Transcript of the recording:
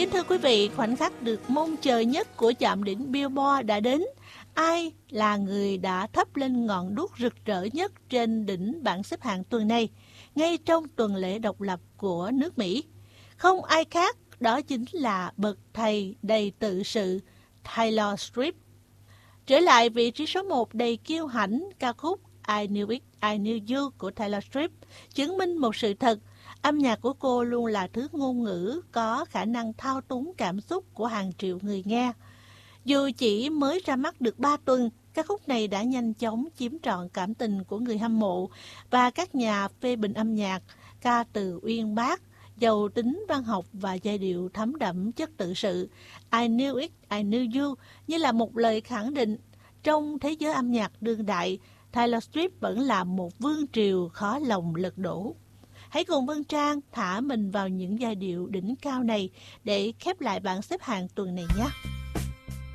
Kính thưa quý vị, khoảnh khắc được mong chờ nhất của chạm đỉnh Billboard đã đến. Ai là người đã thắp lên ngọn đuốc rực rỡ nhất trên đỉnh bảng xếp hạng tuần này, ngay trong tuần lễ độc lập của nước Mỹ? Không ai khác, đó chính là bậc thầy đầy tự sự Taylor Swift. Trở lại vị trí số 1 đầy kiêu hãnh, ca khúc I Knew It, I Knew You của Taylor Swift chứng minh một sự thật. Âm nhạc của cô luôn là thứ ngôn ngữ có khả năng thao túng cảm xúc của hàng triệu người nghe. Dù chỉ mới ra mắt được 3 tuần, ca khúc này đã nhanh chóng chiếm trọn cảm tình của người hâm mộ và các nhà phê bình âm nhạc. Ca từ uyên bác, giàu tính văn học và giai điệu thấm đẫm chất tự sự. I Knew It, I Knew You như là một lời khẳng định trong thế giới âm nhạc đương đại, Taylor Swift vẫn là một vương triều khó lòng lật đổ. Hãy cùng Vân Trang thả mình vào những giai điệu đỉnh cao này để khép lại bảng xếp hạng tuần này nhé.